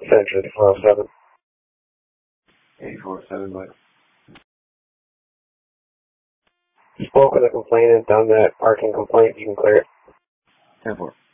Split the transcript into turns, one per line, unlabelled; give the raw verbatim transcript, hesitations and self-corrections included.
Century four oh seven.
eight four seven, but...
Spoke with a complainant, done that parking complaint, you can clear it.
ten four.